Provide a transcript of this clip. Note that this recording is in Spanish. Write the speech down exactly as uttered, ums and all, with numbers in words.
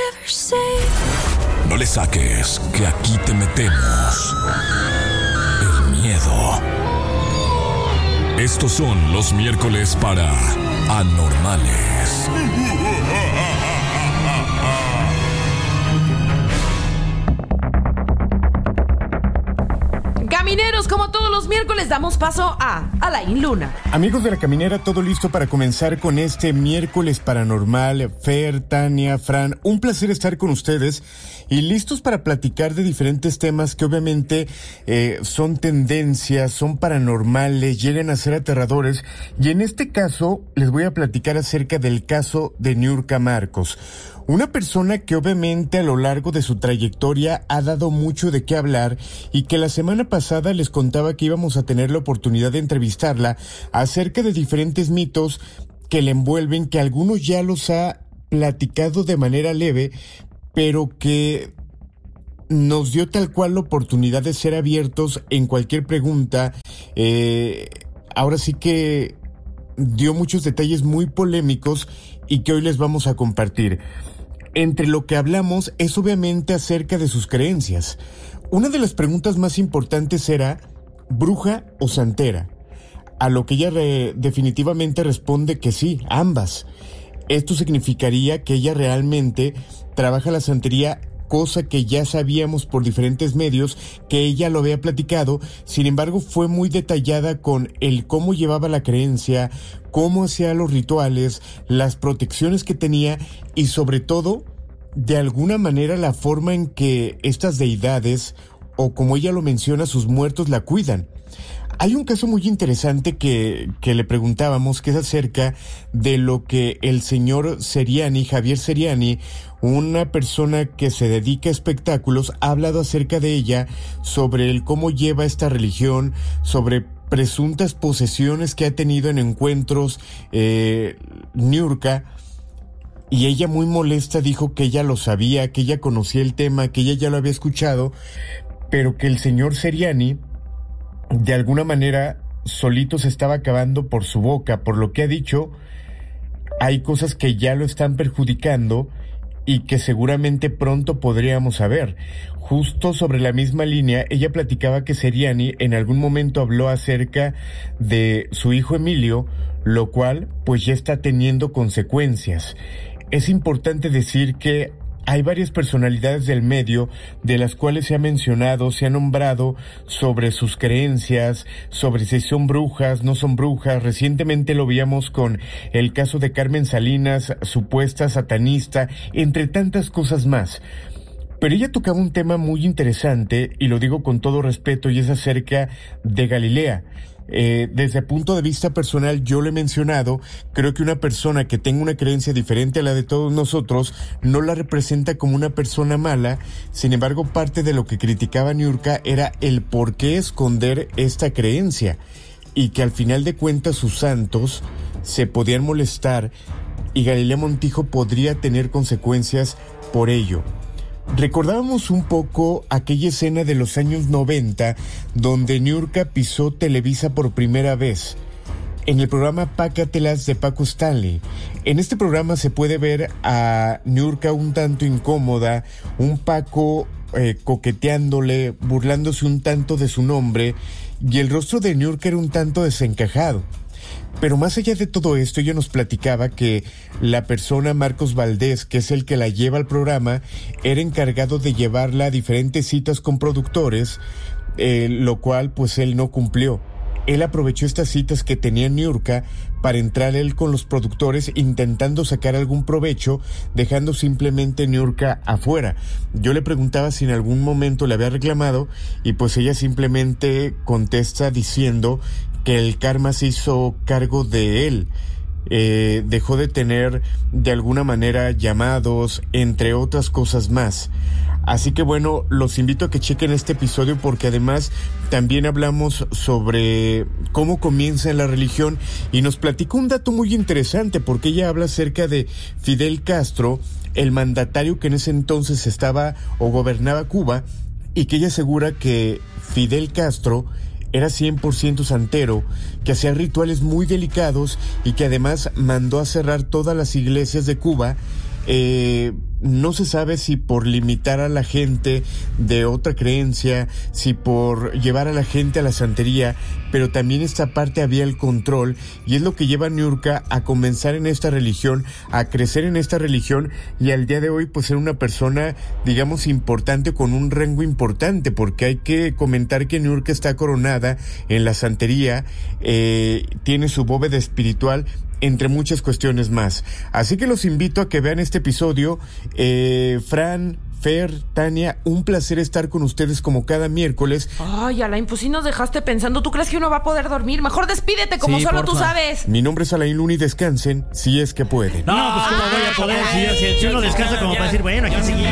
No le saques, que aquí te metemos el miedo. Estos son los miércoles para Anormales. Camineros, como todos los miércoles, damos paso a Alain Luna. Amigos de La Caminera, todo listo para comenzar con este miércoles paranormal. Fer, Tania, Fran, un placer estar con ustedes y listos para platicar de diferentes temas que obviamente eh, son tendencias, son paranormales, llegan a ser aterradores. Y en este caso les voy a platicar acerca del caso de Niurka Marcos. Una persona que obviamente a lo largo de su trayectoria ha dado mucho de qué hablar y que la semana pasada les contaba que íbamos a tener la oportunidad de entrevistarla acerca de diferentes mitos que le envuelven, que algunos ya los ha platicado de manera leve, pero que nos dio tal cual la oportunidad de ser abiertos en cualquier pregunta. Eh, ahora sí que dio muchos detalles muy polémicos y que hoy les vamos a compartir. Entre lo que hablamos es obviamente acerca de sus creencias. Una de las preguntas más importantes era ¿bruja o santera? A lo que ella re- definitivamente responde que sí, ambas. Esto significaría que ella realmente trabaja la santería, cosa que ya sabíamos por diferentes medios, que ella lo había platicado. Sin embargo, fue muy detallada con el cómo llevaba la creencia, cómo hacía los rituales, las protecciones que tenía y sobre todo, de alguna manera, la forma en que estas deidades, o como ella lo menciona, sus muertos la cuidan. Hay un caso muy interesante que, que le preguntábamos, que es acerca de lo que el señor Seriani, Javier Seriani, una persona que se dedica a espectáculos, ha hablado acerca de ella, sobre el cómo lleva esta religión, sobre presuntas posesiones que ha tenido en encuentros, eh, Niurka. Y ella, muy molesta, dijo que ella lo sabía, que ella conocía el tema, que ella ya lo había escuchado, pero que el señor Seriani, de alguna manera, solito se estaba acabando por su boca. Por lo que ha dicho, hay cosas que ya lo están perjudicando y que seguramente pronto podríamos saber. Justo sobre la misma línea, ella platicaba que Seriani en algún momento habló acerca de su hijo Emilio, lo cual pues ya está teniendo consecuencias. Es importante decir que hay varias personalidades del medio de las cuales se ha mencionado, se ha nombrado sobre sus creencias, sobre si son brujas, no son brujas. Recientemente lo veíamos con el caso de Carmen Salinas, supuesta satanista, entre tantas cosas más. Pero ella tocaba un tema muy interesante, y lo digo con todo respeto, y es acerca de Galilea. Eh, desde el punto de vista personal, yo lo he mencionado, creo que una persona que tenga una creencia diferente a la de todos nosotros no la representa como una persona mala. Sin embargo, parte de lo que criticaba Niurka era el por qué esconder esta creencia, y que al final de cuentas sus santos se podían molestar y Galilea Montijo podría tener consecuencias por ello. Recordábamos un poco aquella escena de los años noventa donde Niurka pisó Televisa por primera vez en el programa Pácatelas de Paco Stanley. En este programa se puede ver a Niurka un tanto incómoda, un Paco eh, coqueteándole, burlándose un tanto de su nombre, y el rostro de Niurka era un tanto desencajado. Pero más allá de todo esto, ella nos platicaba que la persona Marcos Valdés, que es el que la lleva al programa, era encargado de llevarla a diferentes citas con productores, eh, lo cual pues él no cumplió. Él aprovechó estas citas que tenía Niurka para entrar él con los productores intentando sacar algún provecho, dejando simplemente Niurka afuera. Yo le preguntaba si en algún momento le había reclamado y pues ella simplemente contesta diciendo que el karma se hizo cargo de él. Eh, dejó de tener de alguna manera llamados, entre otras cosas más. Así que bueno, los invito a que chequen este episodio porque además también hablamos sobre cómo comienza en la religión y nos platicó un dato muy interesante porque ella habla acerca de Fidel Castro, el mandatario que en ese entonces estaba o gobernaba Cuba, y que ella asegura que Fidel Castro era cien por ciento santero, que hacía rituales muy delicados y que además mandó a cerrar todas las iglesias de Cuba eh, no se sabe si por limitar a la gente de otra creencia, si por llevar a la gente a la santería, pero también esta parte había el control, y es lo que lleva a Niurka a comenzar en esta religión, a crecer en esta religión, y al día de hoy pues ser una persona, digamos, importante, con un rango importante, porque hay que comentar que Niurka está coronada en la santería, eh, tiene su bóveda espiritual, entre muchas cuestiones más. Así que los invito a que vean este episodio. Eh, Fran, Fer, Tania, un placer estar con ustedes como cada miércoles. Ay, Alain, pues sí nos dejaste pensando. ¿Tú crees que uno va a poder dormir? Mejor despídete como Sí, solo tú porfa. sabes. Mi nombre es Alain Luna y descansen si es que pueden. No, pues cómo voy a poder. Si, si, si uno descansa como para decir, bueno, aquí seguimos.